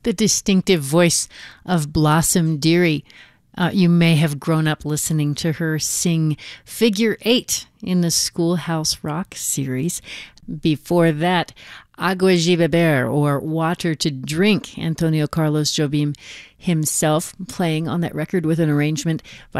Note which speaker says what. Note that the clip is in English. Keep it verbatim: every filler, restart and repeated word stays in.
Speaker 1: the distinctive voice of Blossom Dearie. Uh, you may have grown up listening to her sing Figure Eight in the Schoolhouse Rock series. Before that, Agua de Beber, or Water to Drink, Antonio Carlos Jobim himself playing on that record with an arrangement by